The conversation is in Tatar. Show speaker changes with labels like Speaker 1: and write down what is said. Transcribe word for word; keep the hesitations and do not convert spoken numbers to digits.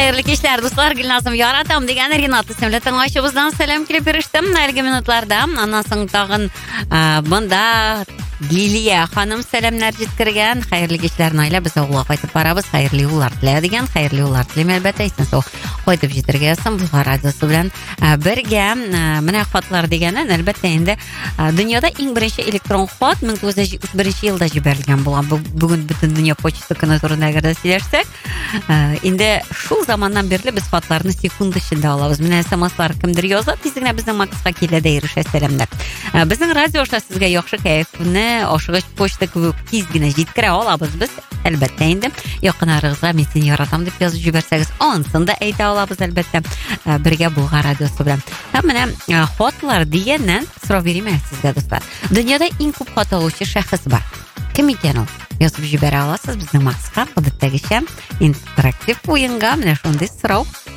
Speaker 1: Hayırlı kişiler dostlar. Gülnazım yaratam degan Renat ismli tыңлаушыбыздан сәлем килеп ирештем. Әлеге минутларда аннан соң тагын бында Лилия ханым сәламнар җиткергән. Хәерле кичләрне айлап без авылга кайтып барабыз. Хәерле юллар теләр дигән. Хәерле юллар телим әлбәттә. Исән сау кайтып җитәргә ясам Булгар радиосы белән бергә. Менә хатлар дигәннән әлбәттә инде дөньяда иң беренче электрон хат мең тугыз йөз җитмеш беренче елда җибәрелгән булган. Бүген бөтен дөнья почта көне турында гына сөйләшсәк, инде шул заманнан бирле без хатларны секунд эчендә алабыз. Менә смслар кемдер яза, тиз генә безнең максатка килә дә ирешә сәламнар. Безнең радио аша сезгә яхшы кайфны ашыгыч почта кебек тиз генә җиткерә алабыз без. Әлбәттә инде якынарыгызга мен сине яратам дип язып җибәрсәгез, ансын да әйтә алабыз әлбәттә. Бергә Булгар радиосы белән. Һәм менә хатлар дигәннән сорау бирәм сезгә достар. Дөньяда иң күп хат алучы шәхес бар. Кем икән ул? Язып җибәрә аласыз безнең максатка, гадәттәгечә интерактив уенга менә шундый сорау